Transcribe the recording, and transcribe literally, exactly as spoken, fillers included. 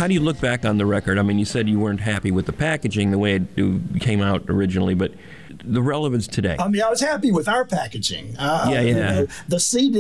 how do you look back on the record? I mean, you said you weren't happy with the packaging, the way it came out originally, but the relevance today. I mean, I was happy with our packaging. Uh, yeah, yeah. You know, the C D